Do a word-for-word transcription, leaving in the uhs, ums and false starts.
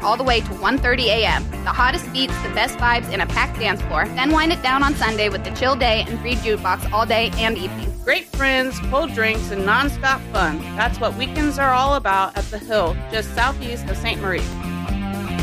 all the way to one thirty a.m. The hottest beats, the best vibes, and a packed dance floor. Then wind it down on Sunday with the chill day and free jukebox all day and evening. Great friends, cold drinks, and nonstop fun. That's what weekends are all about at The Hill, just southeast of Saint Marie.